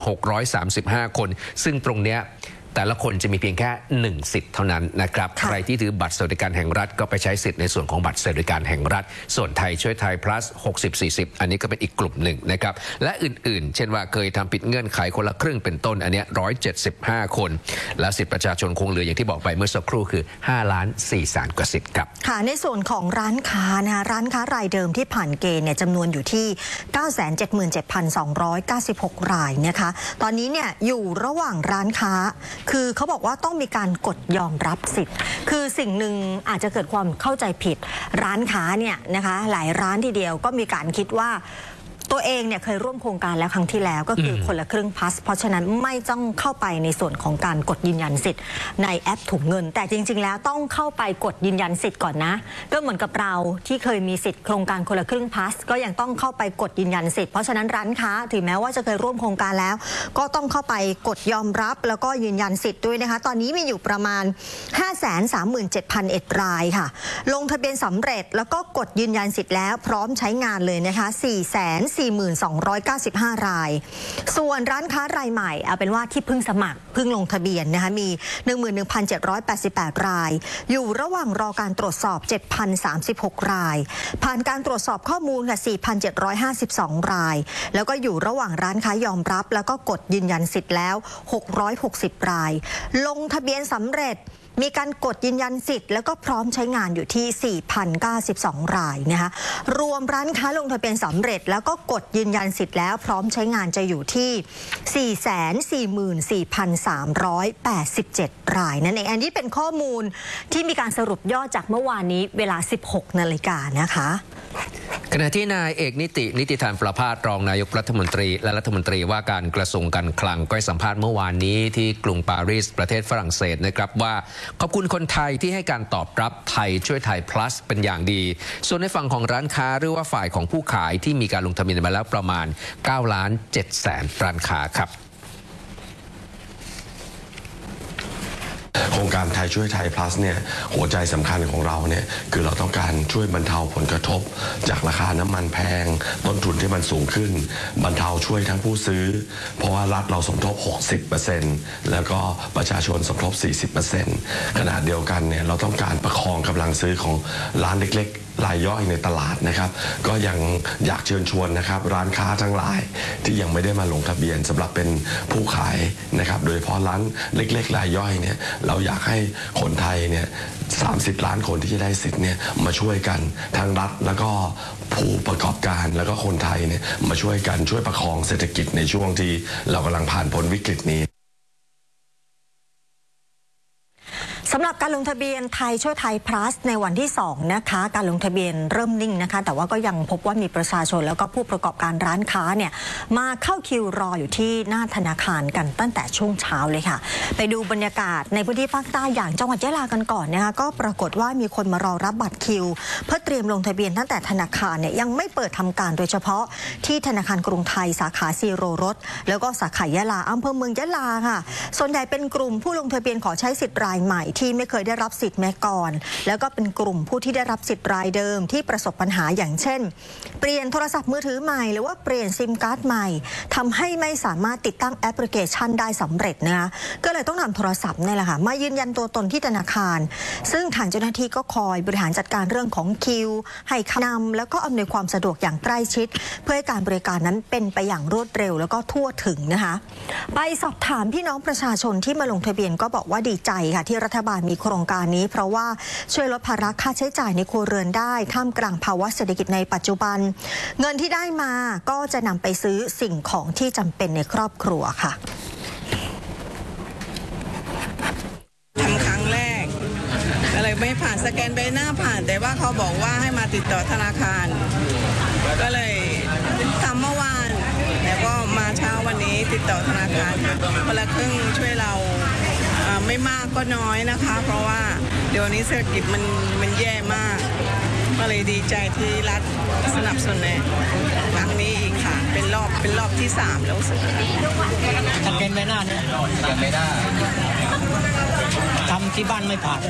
635 คนซึ่งตรงเนี้ยแต่ละคนจะมีเพียงแค่1 สิทธิ์เท่านั้นนะครับใครที่ถือบัตรสวัสดิการแห่งรัฐก็ไปใช้สิทธิ์ในส่วนของบัตรสวัสดิการแห่งรัฐส่วนไทยช่วยไทย plus 60-40อันนี้ก็เป็นอีกกลุ่มหนึ่งนะครับและอื่นๆเช่นว่าเคยทำผิดเงื่อนไขคนละครึ่งเป็นต้นอันเนี้ย175 คนและสิทธิประชาชนคงเหลืออย่างที่บอกไปเมื่อสักครู่คือ5,400,000 กว่าสิทธิ์ครับค่ะในส่วนของร้านค้านะคะร้านค้ารายเดิมที่ผ่านเกณฑ์เนี่ยจำนวนอยู่ที่ 977,296 รายนะคะตอนนี้เนี่ยอยู่ระหว่างร้านค้าคือเขาบอกว่าต้องมีการกดยอมรับสิทธิ์คือสิ่งหนึ่งอาจจะเกิดความเข้าใจผิดร้านค้าเนี่ยนะคะหลายร้านทีเดียวก็มีการคิดว่าตัวเองเนี่ยเคยร่วมโครงการแล้วครั้งที่แล้วก็คือคนละครึ่งพลัสเพราะฉะนั้นไม่ต้องเข้าไปในส่วนของการกดยืนยันสิทธิ์ในแอปถุงเงินแต่จริงๆแล้วต้องเข้าไปกดยืนยันสิทธิ์ก่อนนะก็เหมือนกับเราที่เคยมีสิทธิ์โครงการคนละครึ่งพลัสก็ยังต้องเข้าไปกดยืนยันสิทธิ์เพราะฉะนั้นร้านค้าถึงแม้ว่าจะเคยร่วมโครงการแล้วก็ต้องเข้าไปกดยอมรับแล้วก็ยืนยันสิทธิ์ด้วยนะคะตอนนี้มีอยู่ประมาณ 537,001 รายค่ะลงทะเบียนสำเร็จแล้วก็กดยืนยันสิทธิ์แล้วพร้อมใช้งานเลยนะคะ4,295 รายส่วนร้านค้ารายใหม่เอาเป็นว่าที่เพิ่งสมัครเพิ่งลงทะเบียนนะคะมี 11,788 รายอยู่ระหว่างรอการตรวจสอบ 7,036 รายผ่านการตรวจสอบข้อมูลค่ะ 4,752 รายแล้วก็อยู่ระหว่างร้านค้ายอมรับแล้วก็กดยืนยันสิทธิ์แล้ว660 รายลงทะเบียนสำเร็จมีการกดยืนยันสิทธิ์แล้วก็พร้อมใช้งานอยู่ที่ 4,092 รายนะคะรวมร้านค้าลงทะเบียนสำเร็จแล้วก็กดยืนยันสิทธิ์แล้วพร้อมใช้งานจะอยู่ที่ 444,387 รายนั่นเองอันนี้เป็นข้อมูลที่มีการสรุปยอดจากเมื่อวานนี้เวลา 16 นาฬิกานะคะขณะที่นายเอกนิติธานประภาสรองนายกรัฐมนตรีและรัฐมนตรีว่าการกระทรวงการคลังก็ให้สัมภาษณ์เมื่อวานนี้ที่กรุงปารีสประเทศฝรั่งเศสนะครับว่าขอบคุณคนไทยที่ให้การตอบรับไทยช่วยไทย plus เป็นอย่างดีส่วนในฝั่งของร้านค้าหรือว่าฝ่ายของผู้ขายที่มีการลงทะเบียนมาแล้วประมาณ 9,700,000 ร้านค้าครับโครงการไทยช่วยไทย plus เนี่ยหัวใจสำคัญของเราเนี่ยคือเราต้องการช่วยบรรเทาผลกระทบจากราคาน้ำมันแพงต้นทุนที่มันสูงขึ้นบรรเทาช่วยทั้งผู้ซื้อเพราะว่ารัฐเราสมทบ 60% แล้วก็ประชาชนสมทบ 40% ขณะเดียวกันเนี่ยเราต้องการประคองกำลังซื้อของร้านเล็กๆรายย่อยในตลาดนะครับก็ยังอยากเชิญชวนนะครับร้านค้าทั้งหลายที่ยังไม่ได้มาลงทะเบียนสำหรับเป็นผู้ขายนะครับโดยเฉพาะร้านเล็กๆรายย่อยเนี่ยเราอยากให้คนไทยเนี่ย30 ล้านคนที่จะได้สิทธิ์เนี่ยมาช่วยกันทั้งรัฐแล้วก็ผู้ประกอบการแล้วก็คนไทยเนี่ยมาช่วยกันช่วยประคองเศรษฐกิจในช่วงที่เรากำลังผ่านพ้นวิกฤตนี้สำหรับการลงทะเบียนไทยช่วยไทย plus ในวันที่2นะคะการลงทะเบียนเริ่มนิ่งนะคะแต่ว่าก็ยังพบว่ามีประชาชนแล้วก็ผู้ประกอบการร้านค้าเนี่ยมาเข้าคิวรออยู่ที่หน้าธนาคารกันตั้งแต่ช่วงเช้าเลยค่ะไปดูบรรยากาศในพื้นที่ภาคใต้อย่างจังหวัดยะลากันก่อนนะคะก็ปรากฏว่ามีคนมารอรับบัตรคิวเพื่อเตรียมลงทะเบียนตั้งแต่ธนาคารเนี่ยยังไม่เปิดทำการโดยเฉพาะที่ธนาคารกรุงไทยสาขาซีโรรสแล้วก็สาขายะลาอำเภอเมืองยะลาค่ะส่วนใหญ่เป็นกลุ่มผู้ลงทะเบียนขอใช้สิทธิ์รายใหม่ที่ไม่เคยได้รับสิทธิ์แม้ก่อนแล้วก็เป็นกลุ่มผู้ที่ได้รับสิทธิ์รายเดิมที่ประสบปัญหาอย่างเช่นเปลี่ยนโทรศัพท์มือถือใหม่หรือว่าเปลี่ยนซิมการ์ดใหม่ทำให้ไม่สามารถติดตั้งแอปพลิเคชันได้สำเร็จนะคะก็เลยต้องนำโทรศัพท์นี่แหละค่ะมายืนยันตัวตนที่ธนาคารซึ่งทางเจ้าหน้าที่ก็คอยบริหารจัดการเรื่องของคิวให้คำนำแล้วก็อำนวยความสะดวกอย่างใกล้ชิดเพื่อให้การบริการนั้นเป็นไปอย่างรวดเร็วแล้วก็ทั่วถึงนะคะไปสอบถามพี่น้องประชาชนที่มาลงทะเบียนก็บอกว่าดีใจค่ะที่รัฐบาลมีโครงการนี้เพราะว่าช่วยลดภาระค่าใช้จ่ายในครัวเรือนได้ท่ามกลางภาวะเศรษฐกิจในปัจจุบันเงินที่ได้มาก็จะนำไปซื้อสิ่งของที่จำเป็นในครอบครัวค่ะทำครั้งแรกอะไรไม่ผ่านสแกนใบหน้าผ่านแต่ว่าเขาบอกว่าให้มาติดต่อธนาคารก็เลยทำเมื่อวานแล้วก็มาเช้าวันนี้ติดต่อธนาคารคนละครึ่งช่วยเราไม่มากก็น้อยนะคะเพราะว่าเดี๋ยวนี้เศรษฐกิจมันแย่มากก็เลยดีใจที่รัฐสนับสนุนในครั้งนี้อีกค่ะเป็นรอบที่3แล้วสแกนใบหน้าเนี่ยสแกนใบหน้าทำที่บ้านไม่ผ่าน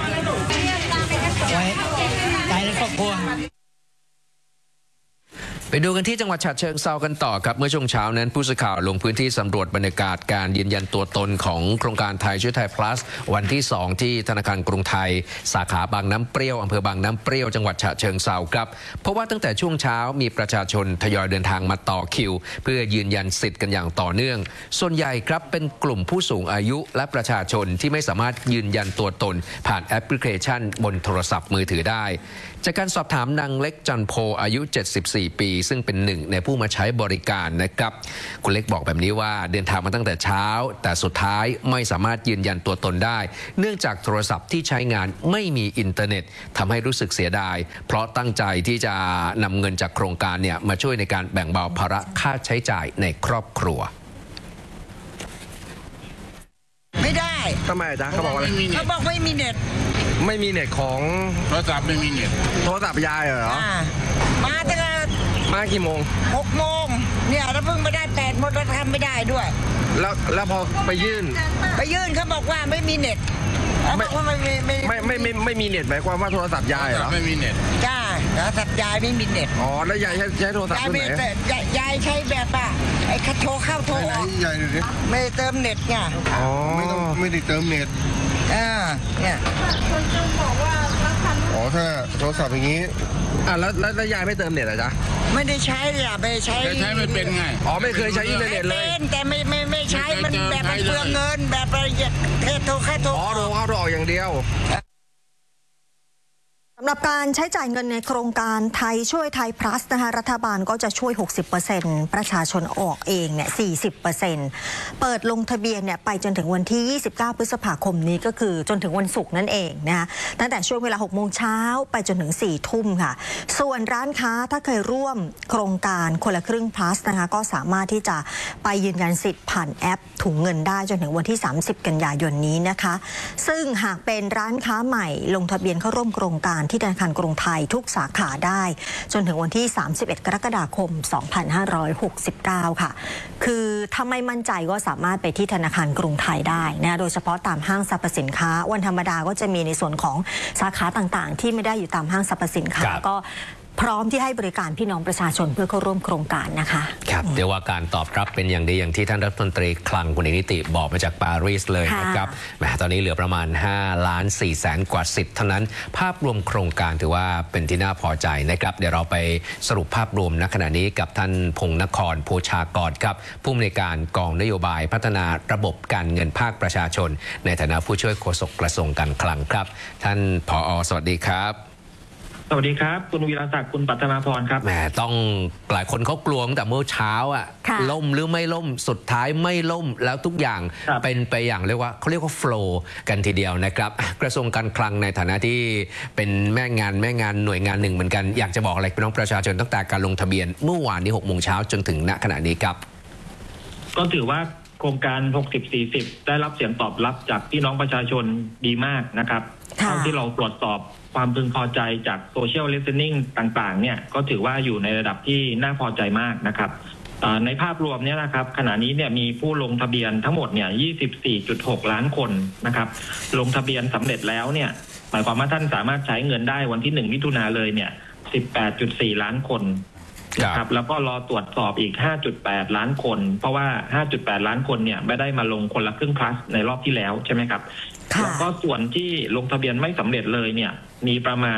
ไว้ใจในครอบครัวไปดูกันที่จังหวัดฉะเชิงเทรากันต่อครับเมื่อช่วงเช้านั้นผู้สื่อข่าวลงพื้นที่สำรวจบรรยากาศการยืนยันตัวตนของโครงการไทยช่วยไทย plus วันที่ 2 ที่ธนาคารกรุงไทยสาขาบางน้ำเปรี้ยวอำเภอบางน้ำเปรี้ยวจังหวัดฉะเชิงเทราครับเพราะว่าตั้งแต่ช่วงเช้ามีประชาชนทยอยเดินทางมาต่อคิวเพื่อยืนยันสิทธิ์กันอย่างต่อเนื่องส่วนใหญ่ครับเป็นกลุ่มผู้สูงอายุและประชาชนที่ไม่สามารถยืนยันตัวตนผ่านแอปพลิเคชันบนโทรศัพท์มือถือได้จากการสอบถามนางเล็กจันโพอายุ74 ปีซึ่งเป็นหนึ่งในผู้มาใช้บริการนะครับคุณเล็กบอกแบบนี้ว่าเดินทางมาตั้งแต่เช้าแต่สุดท้ายไม่สามารถยืนยันตัวตนได้เนื่องจากโทรศัพท์ที่ใช้งานไม่มีอินเทอร์เน็ตทำให้รู้สึกเสียดายเพราะตั้งใจที่จะนำเงินจากโครงการเนี่ยมาช่วยในการแบ่งเบาภาระค่าใช้จ่ายในครอบครัวไม่ได้ทำไมจ๊ะเขาบอกว่าเขาบอกไม่มีเน็ตไม่มีเน็ตของโทรศัพท์ไม่มีเน็ตโทรศัพท์ยายเหรอมาตั้งแต่มากี่โมง 6 โมงเนี่ยเราเพิ่งมาได้8 โมงเราทำไม่ได้ด้วยแล้วพอไปยื่นเขาบอกว่าไม่มีเน็ตไม่มีเน็ตหมายความว่าโทรศัพท์ยายเหรอไม่มีเน็ตจ้าโทรศัพท์ยายไม่มีเน็ตอ๋อแล้วยายใช้โทรศัพท์รุ่นไหนยายใช้แบบไอ้โทรเข้าโทรออกยายดูดิไม่เติมเน็ตไงอ๋อไม่ได้เติมเน็ตเนี่ยอ๋อถ้าโทรศัพท์อย่างนี้แล้วยายไม่เติมเน็ตเหรอจ๊ะไม่ได้ใช้อย่าไปใช้ไม่เป็นไงอ๋อไม่เคยใช้อินเทอร์เน็ตเลยแต่ไม่ใช้มันแบบเปลืองเงินแบบประหยัดโทรเข้าโทรอ๋อโทรเข้าโทรออกอย่างเดียวสำหรับการใช้จ่ายเงินในโครงการไทยช่วยไทย plus นะคะรัฐบาลก็จะช่วย 60% ประชาชนออกเองเนี่ย 40% เปิดลงทะเบียนเนี่ยไปจนถึงวันที่ 29 พฤษภาคมนี้ก็คือจนถึงวันศุกร์นั่นเองนะคะตั้งแต่ช่วงเวลา 6 โมงเช้าไปจนถึง 4 ทุ่มค่ะส่วนร้านค้าถ้าเคยร่วมโครงการคนละครึ่ง plus นะคะก็สามารถที่จะไปยืนยันสิทธิ์ผ่านแอปถุงเงินได้จนถึงวันที่ 30 กันยายนนี้นะคะซึ่งหากเป็นร้านค้าใหม่ลงทะเบียนเข้าร่วมโครงการที่ธนาคารกรุงไทยทุกสาขาได้จนถึงวันที่ 31 กรกฎาคม 2569 ค่ะคือถ้าไม่มั่นใจก็สามารถไปที่ธนาคารกรุงไทยได้นะโดยเฉพาะตามห้างสรรพสินค้าวันธรรมดาก็จะมีในส่วนของสาขาต่างๆที่ไม่ได้อยู่ตามห้างสรรพสินค้าก็พร้อมที่ให้บริการพี่น้องประชาชนเพื่อเข้าร่วมโครงการนะคะครับเดี๋ยวว่าการตอบรับเป็นอย่างดีอย่างที่ท่านรัฐมนตรีคลังคุณนิติบอกมาจากปารีสเลยนะครับแหมตอนนี้เหลือประมาณ5,400,000 กว่าสิทธิ์เท่านั้นภาพรวมโครงการถือว่าเป็นที่น่าพอใจนะครับเดี๋ยวเราไปสรุปภาพรวมณขณะนี้กับท่านพงษ์นครโภชากรครับผู้อำนวยการกองนโยบายพัฒนาระบบการเงินภาคประชาชนในฐานะผู้ช่วยโฆษกกระทรวงการคลังครับท่านผอ.สวัสดีครับสวัสดีครับคุณวีรศักดิ์คุณปัทมาพรครับแหมต้องหลายคนเขากลัวตั้งแต่เมื่อเช้าล่มหรือไม่ล่มสุดท้ายไม่ล่มแล้วทุกอย่างเป็นไปอย่างเรียกว่าเขาเรียกว่าโฟลว์กันทีเดียวนะครับกระทรวงการคลังในฐานะที่เป็นแม่งานหน่วยงานหนึ่งเหมือนกันอยากจะบอกอะไรพี่น้องประชาชนตั้งแต่การลงทะเบียนเมื่อวานนี้6 โมงเช้าจนถึงณขณะนี้ครับก็ถือว่าโครงการ60-40ได้รับเสียงตอบรับจากพี่น้องประชาชนดีมากนะครับเท่าที่เราตรวจสอบความพึงพอใจจากโซเชียลลิสติ้งต่างๆเนี่ยก็ถือว่าอยู่ในระดับที่น่าพอใจมากนะครับในภาพรวมเนี่ยนะครับขณะนี้เนี่ยมีผู้ลงทะเบียนทั้งหมดเนี่ย 24.6 ล้านคนนะครับลงทะเบียนสำเร็จแล้วเนี่ยหมายความว่าท่านสามารถใช้เงินได้วันที่1 มิถุนายนเลยเนี่ย 18.4 ล้านคนนะครับแล้วก็รอตรวจสอบอีก 5.8 ล้านคนเพราะว่า 5.8 ล้านคนเนี่ยไม่ได้มาลงคนละครึ่ง plus ในรอบที่แล้วใช่ไหมครับแล้วก็ส่วนที่ลงทะเบียนไม่สำเร็จเลยเนี่ยมีประมาณ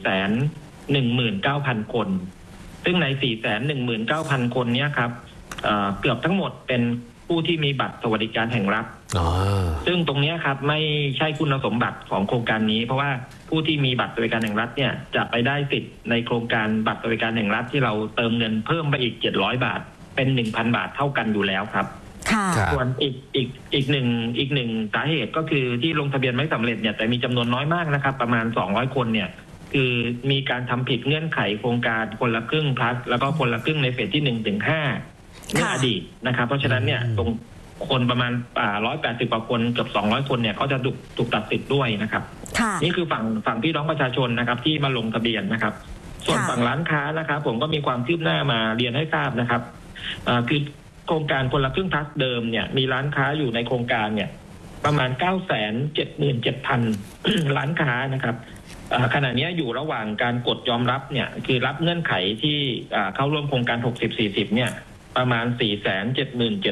419,000 คนซึ่งใน 419,000 คนเนี่ยครับเกือบทั้งหมดเป็นผู้ที่มีบัตรสวัสดิการแห่งรัฐซึ่งตรงนี้ครับไม่ใช่คุณสมบัติของโครงการนี้เพราะว่าผู้ที่มีบัตรสวัสดิการแห่งรัฐเนี่ยจะไปได้สิทธิ์ในโครงการบัตรสวัสดิการแห่งรัฐที่เราเติมเงินเพิ่มไปอีก700 บาทเป็น 1,000 บาทเท่ากันอยู่แล้วครับส่วนอีกหนึ่งสาเหตุก็คือที่ลงทะเบียนไม่สำเร็จเนี่ยแต่มีจำนวนน้อยมากนะครับประมาณ200 คนเนี่ยคือมีการทำผิดเงื่อนไขโครงการคนละครึ่ง plus แล้วก็คนละครึ่งในเฟสที่1 ถึง 5เมื่ออดีตนะครับเพราะฉะนั้นเนี่ยตรงคนประมาณ180 กว่าคนเกือบ200 คนเนี่ยเขาจะถูกตัดสิทธิ์ด้วยนะครับนี่คือฝั่งพี่น้องประชาชนนะครับที่มาลงทะเบียนนะครับส่วนฝั่งร้านค้านะครับผมก็มีความคืบหน้ามาเรียนให้ทราบนะครับคือโครงการคนละครึ่งพลัสเดิมเนี่ยมีร้านค้าอยู่ในโครงการเนี่ยประมาณ 977,000 ร้านค้านะครับขณะนี้อยู่ระหว่างการกดยอมรับเนี่ยคือรับเงื่อนไขที่เข้าร่วมโครงการ 60-40 เนี่ยประมาณ 477,000